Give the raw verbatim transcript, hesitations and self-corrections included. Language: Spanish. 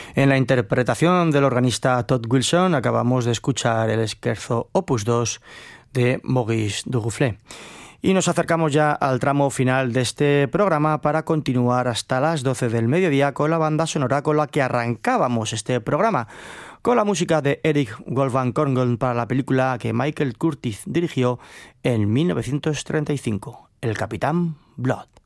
En la interpretación del organista Todd Wilson acabamos de escuchar el Scherzo Opus dos de Maurice Duruflé. Y nos acercamos ya al tramo final de este programa para continuar hasta las doce del mediodía con la banda sonora con la que arrancábamos este programa, con la música de Eric Wolfgang Korngold para la película que Michael Curtiz dirigió en mil novecientos treinta y cinco, El Capitán Blood.